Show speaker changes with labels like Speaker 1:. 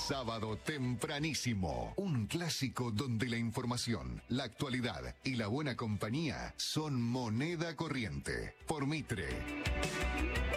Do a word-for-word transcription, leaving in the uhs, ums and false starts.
Speaker 1: Sábado tempranísimo. Un clásico donde la información, la actualidad y la buena compañía son moneda corriente. Por Mitre.